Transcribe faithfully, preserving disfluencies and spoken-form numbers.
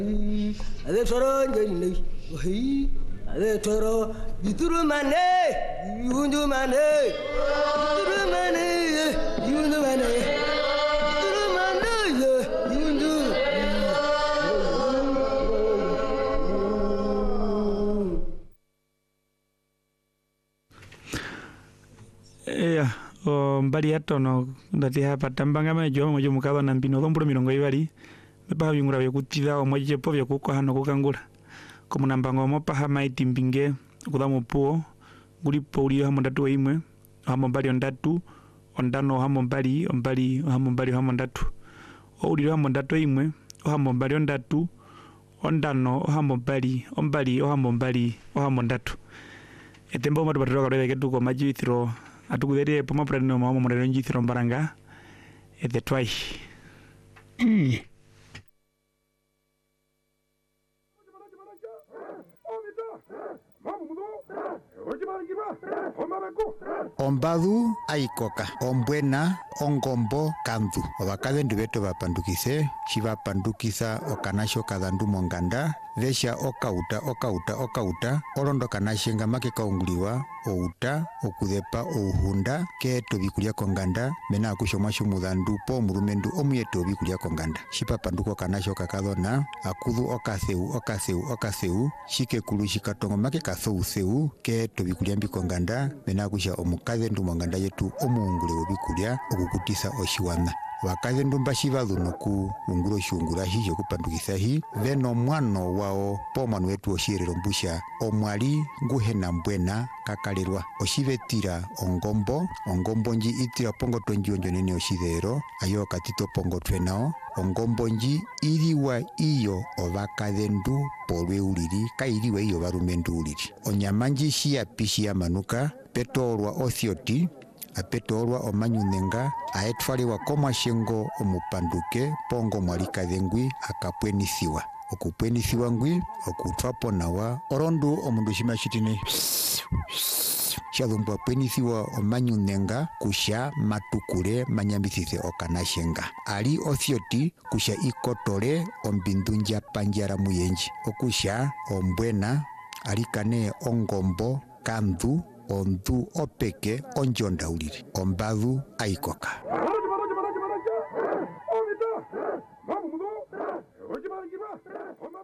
ade toro njeni ohi ade toro bituru mane yundu mane bituru mane yundu mane bituru mane yundu eh o mbali atono ndati hapa tambanga mejo mojo mukado na mbino domburo mirongo ibali mepa bingura byekutida omoje po byekuko hano kukangula como nambango mopa hama itimbinge kudamo puo gulipo uli hamo ndatu imwe hamo mbali ondatu ondano hamo mbali ombali hamo mbali hamo ndatu uli hamo ndatu imwe hamo mbali ondatu ondano hamo mbali ombali hamo mbali hamo ndatu etembo mo batoro ka ketu ko majithiro atukudere pomo preno mo mo njithiro mbaranga e the twai Ombadu aikoka ombwena ongombo kandu obakade ndubeto bapandukise shibapandukisa okanasho kadandu monganda vesha okauta okauta okauta orondo kanashenga make kaunguliwa outa okudepa ouhunda ke tobikulia konganda mena akushoma shumudandu po murumendu omuyeto bikulia konganda shipapanduko kanasho kakadona akudu okaseu okaseu okaseu shikekulu shikatongo make kasouseu ke tobikulia mbikonganda mena akusha omukaze ndu monganda yetu omuungule obikulia okukutisa oshiwana wakaze ndumba shivadunuku unguro shungura hijo kupandukisa hi veno mwano wao pomanu wetu oshirero mbusha omwali nguhena mbwena kakalirwa oshivetira ongombo ongombo nji itira pongo tonji onjo nene oshidero ayo katito pongo twenao ongombo nji iriwa iyo ovakaze ndu polwe uliri kairiwa iyo varumendu uliri onyamanji shia pishi ya manuka petolwa othioti apetolwa omanyunenga aetwaliwa komashengo omupanduke pongo mwalikadhengwi akapwenisiwa okupwenisiwa ngwi okutwapo nawa orondu omundu shima shitine shadhumbwa pwenisiwa omanyunenga kusha matukule manyambisise okanashenga ali othioti kusha ikotole ombindunja panjara muyenji okusha ombwena alikane ongombo kandu ondu opeke onjonda uliri ombadu aikoka